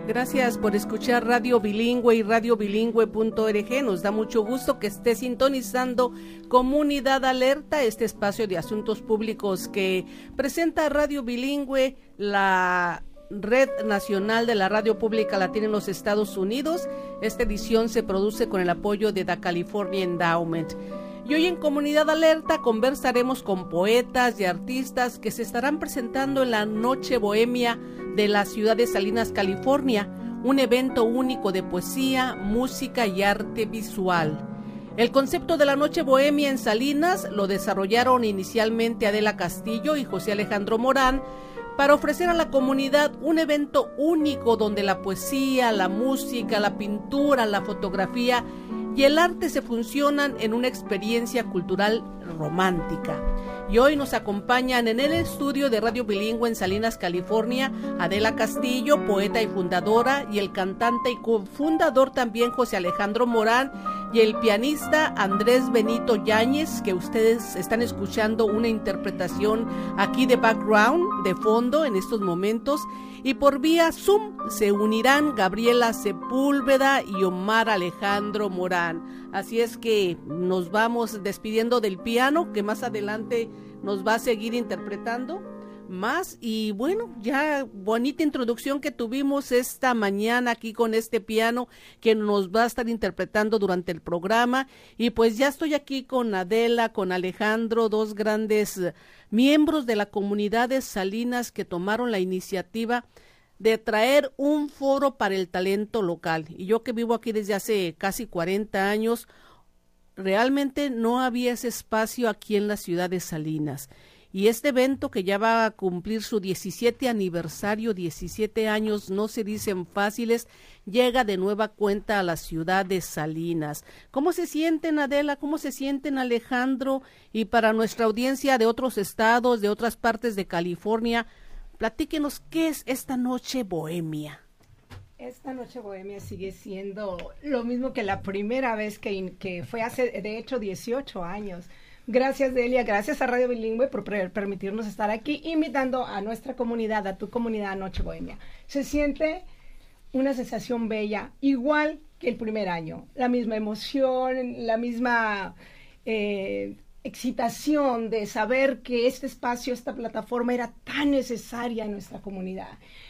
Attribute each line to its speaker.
Speaker 1: Gracias por escuchar Radio Bilingüe y radiobilingüe.org. Nos da mucho gusto que esté sintonizando Comunidad Alerta, este espacio de asuntos públicos que presenta Radio Bilingüe, la Red Nacional de la Radio Pública Latina en los Estados Unidos. Esta edición se produce con el apoyo de The California Endowment. Y hoy en Comunidad Alerta conversaremos con poetas y artistas que se estarán presentando en la Noche Bohemia de la ciudad de Salinas, California, un evento único de poesía, música y arte visual. El concepto de la Noche Bohemia en Salinas lo desarrollaron inicialmente Adela Castillo y José Alejandro Morán para ofrecer a la comunidad un evento único donde la poesía, la música, la pintura, la fotografía y el arte se funcionan en una experiencia cultural romántica. Y hoy nos acompañan en el estudio de Radio Bilingüe en Salinas, California, Adela Castillo, poeta y fundadora, y el cantante y cofundador también José Alejandro Morán, y el pianista Andrés Benito Yáñez, que ustedes están escuchando una interpretación aquí de background, de fondo en estos momentos. Y por vía Zoom se unirán Gabriela Sepúlveda y Omar Alejandro Morán. Así es que nos vamos despidiendo del piano, que más adelante nos va a seguir interpretando más. Y bueno, ya bonita introducción que tuvimos esta mañana aquí con este piano que nos va a estar interpretando durante el programa. Y pues ya estoy aquí con Adela, con Alejandro, dos grandes miembros de la comunidad de Salinas que tomaron la iniciativa de traer un foro para el talento local. Y yo que vivo aquí desde hace casi 40 años, realmente no había ese espacio aquí en la ciudad de Salinas. Y este evento que ya va a cumplir su 17 aniversario, 17 años, no se dicen fáciles, llega de nueva cuenta a la ciudad de Salinas. ¿Cómo se sienten, Adela? ¿Cómo se sienten, Alejandro? Y para nuestra audiencia de otros estados, de otras partes de California, platíquenos, ¿qué es esta Noche Bohemia?
Speaker 2: Esta Noche Bohemia sigue siendo lo mismo que la primera vez que fue hace, de hecho, 18 años. Gracias, Delia, gracias a Radio Bilingüe por permitirnos estar aquí, invitando a nuestra comunidad, a tu comunidad Noche Bohemia. Se siente una sensación bella, igual que el primer año. La misma emoción, la misma excitación de saber que este espacio, esta plataforma era tan necesaria en nuestra comunidad.